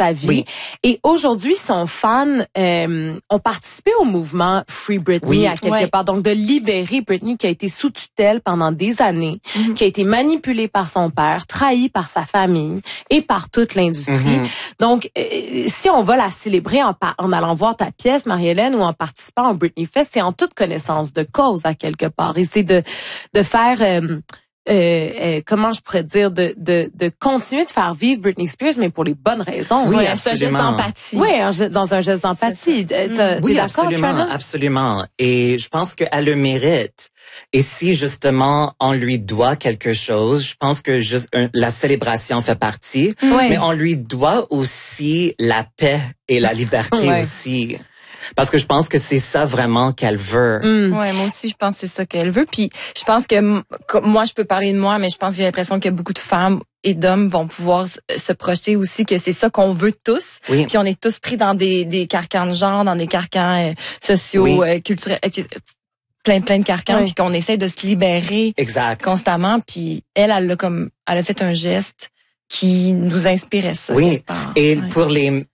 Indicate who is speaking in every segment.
Speaker 1: sa vie.
Speaker 2: Oui.
Speaker 1: Et aujourd'hui, son fan ont participé au mouvement Free Britney à quelque part. Donc, de libérer Britney qui a été sous tutelle pendant des années, qui a été manipulée par son père, trahie par sa famille et par toute l'industrie. Donc, si on va la célébrer en allant voir ta pièce, Marie-Hélène, ou en participant au Britney Fest, c'est en toute connaissance de cause à quelque part. Et c'est de faire... comment je pourrais dire, de continuer de faire vivre Britney Spears, mais pour les bonnes raisons.
Speaker 2: Oui,
Speaker 1: absolument.
Speaker 2: absolument.
Speaker 3: Un geste d'empathie.
Speaker 1: Oui, dans un geste d'empathie.
Speaker 2: Oui,
Speaker 1: d'accord,
Speaker 2: absolument,
Speaker 1: Trevor?
Speaker 2: absolument. Et je pense qu'elle le mérite. Et si justement on lui doit quelque chose, je pense que la célébration fait partie, mais on lui doit aussi la paix et la liberté aussi. Parce que je pense que c'est ça vraiment qu'elle veut.
Speaker 3: Ouais, moi aussi, je pense que c'est ça qu'elle veut. Puis je pense que moi, je peux parler de moi, mais je pense que j'ai l'impression que beaucoup de femmes et d'hommes vont pouvoir se projeter aussi que c'est ça qu'on veut tous.
Speaker 2: Oui.
Speaker 3: Puis on est tous pris dans des carcans de genre, dans des carcans sociaux, culturels, plein de carcans, puis qu'on essaie de se libérer constamment. Puis elle a fait un geste qui nous inspirait ça.
Speaker 2: Oui. Et pour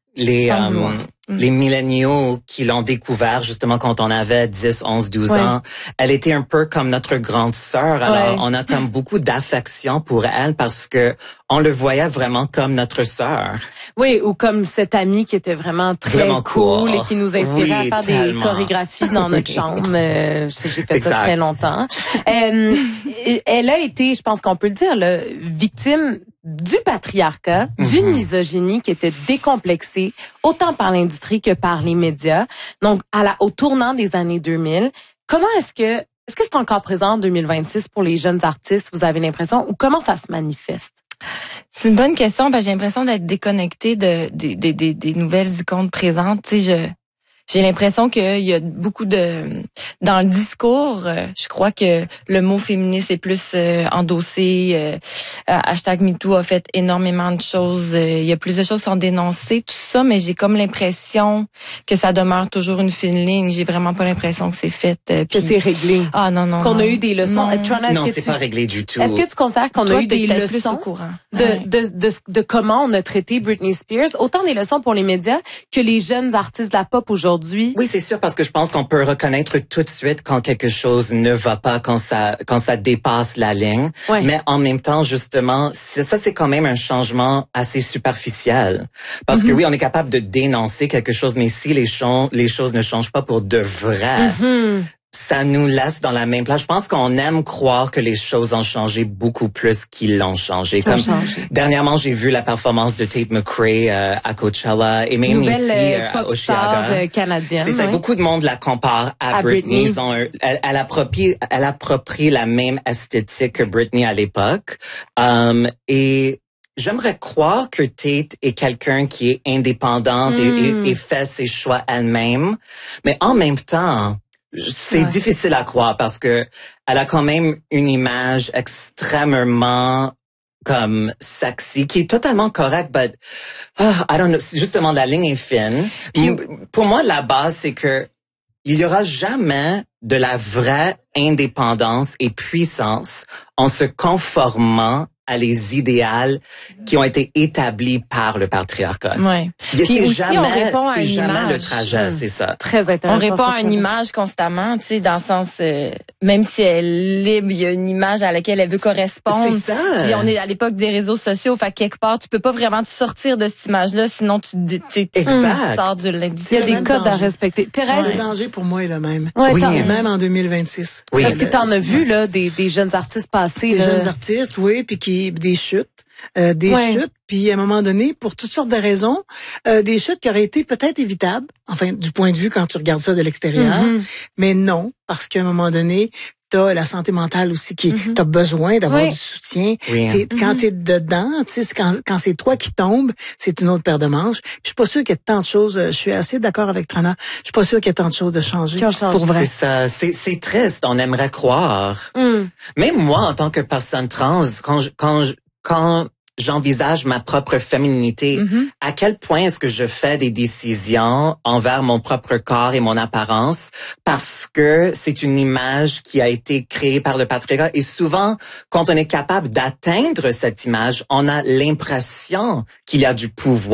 Speaker 2: les milléniaux qui l'ont découvert justement quand on avait 10, 11, 12 ans, elle était un peu comme notre grande sœur. Alors, on a comme beaucoup d'affection pour elle parce que on le voyait vraiment comme notre sœur.
Speaker 1: Oui, ou comme cette amie qui était vraiment très cool et qui nous inspirait à faire des chorégraphies dans notre chambre. Je sais que j'ai fait ça très longtemps. Elle a été, je pense qu'on peut le dire, là, victime du patriarcat, d'une misogynie qui était décomplexée, autant par l'industrie que par les médias. Donc, au tournant des années 2000, comment est-ce que c'est encore présent en 2026 pour les jeunes artistes, vous avez l'impression, ou comment ça se manifeste?
Speaker 3: C'est une bonne question, j'ai l'impression d'être déconnectée des nouvelles icônes présentes. Tu sais, j'ai l'impression qu'il y a beaucoup dans le discours, je crois que le mot féministe est plus endossé. #MeToo a fait énormément de choses. Il y a plus de choses qui sont dénoncées, tout ça, mais j'ai comme l'impression que ça demeure toujours une fine ligne. J'ai vraiment pas l'impression que c'est fait.
Speaker 1: Que c'est réglé.
Speaker 3: Ah non.
Speaker 1: Qu'on a eu des leçons.
Speaker 2: Non, c'est pas réglé du tout.
Speaker 1: Est-ce que tu considères qu'on a eu des leçons de comment on a traité Britney Spears? Autant des leçons pour les médias que les jeunes artistes de la pop aujourd'hui.
Speaker 2: Oui, c'est sûr, parce que je pense qu'on peut reconnaître tout de suite quand quelque chose ne va pas, quand ça dépasse la ligne. Mais en même temps, justement, ça c'est quand même un changement assez superficiel. Parce que oui, on est capable de dénoncer quelque chose, mais si les choses ne changent pas pour de vrai, ça nous laisse dans la même place. Je pense qu'on aime croire que les choses ont changé beaucoup plus qu'ils l'ont changé. Dernièrement, j'ai vu la performance de Tate McRae à Coachella et même ici à Osheaga.
Speaker 1: Canadienne.
Speaker 2: C'est ça, beaucoup de monde la compare à Britney. Elle approprie la même esthétique que Britney à l'époque. Et j'aimerais croire que Tate est quelqu'un qui est indépendante et fait ses choix elle-même. Mais en même temps, c'est difficile à croire parce que elle a quand même une image extrêmement comme sexy qui est totalement correcte, but I don't know, justement la ligne est fine. Pour moi, la base c'est que il y aura jamais de la vraie indépendance et puissance en se conformant à les idéaux qui ont été établis par le patriarcat.
Speaker 3: Ouais.
Speaker 2: C'est jamais le trajet, c'est ça.
Speaker 1: Très intéressant.
Speaker 3: On répond à une image constamment, tu sais, dans le sens, même si elle est libre, il y a une image à laquelle elle veut correspondre.
Speaker 2: C'est ça.
Speaker 3: Puis on est à l'époque des réseaux sociaux, fait quelque part, tu peux pas vraiment te sortir de cette image-là, sinon tu sors de l'industrie.
Speaker 1: Il y a des codes à respecter. Thérèse,
Speaker 4: le danger pour moi est le même.
Speaker 1: Oui,
Speaker 4: même en 2026.
Speaker 2: Oui.
Speaker 1: Est-ce que tu en as vu là des jeunes artistes passer
Speaker 4: des jeunes artistes, oui, puis qui des chutes, chutes, puis à un moment donné, pour toutes sortes de raisons, des chutes qui auraient été peut-être évitables, enfin du point de vue quand tu regardes ça de l'extérieur, mais non, parce qu'à un moment donné, t'as la santé mentale aussi t'as besoin d'avoir du soutien. Quand t'es dedans, tu sais, quand c'est toi qui tombes, c'est une autre paire de manches. Puis je suis pas sûre qu'il y ait tant de choses. Je suis assez d'accord avec Trana. Je suis pas sûre qu'il y ait tant de choses de changer. Pour vrai.
Speaker 2: C'est ça. C'est triste. On aimerait croire. Même moi, en tant que personne trans, quand j'envisage ma propre féminité, à quel point est-ce que je fais des décisions envers mon propre corps et mon apparence parce que c'est une image qui a été créée par le patriarcat. Et souvent, quand on est capable d'atteindre cette image, on a l'impression qu'il y a du pouvoir.